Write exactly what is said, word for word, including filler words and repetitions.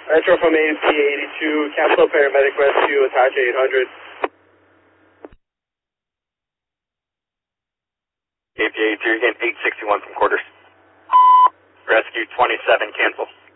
Retro from A M C eighty-two, Capsule Paramedic Rescue, Apache eight hundred. A P eighty-two, again eight sixty-one from quarters. Rescue twenty-seven, cancel.